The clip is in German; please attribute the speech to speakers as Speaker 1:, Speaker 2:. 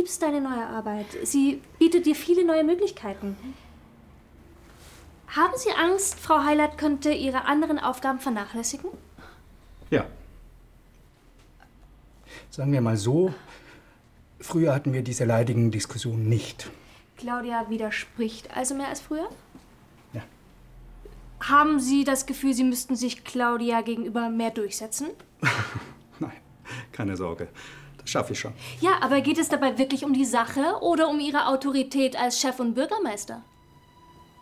Speaker 1: liebst deine neue Arbeit. Sie bietet dir viele neue Möglichkeiten. Haben Sie Angst, Frau Heilert könnte Ihre anderen Aufgaben vernachlässigen?
Speaker 2: Ja. Sagen wir mal so, früher hatten wir diese leidigen Diskussionen nicht.
Speaker 1: Claudia widerspricht also mehr als früher?
Speaker 2: Ja.
Speaker 1: Haben Sie das Gefühl, Sie müssten sich Claudia gegenüber mehr durchsetzen?
Speaker 2: Nein, keine Sorge. Das schaffe ich schon.
Speaker 1: Ja, aber geht es dabei wirklich um die Sache oder um Ihre Autorität als Chef und Bürgermeister?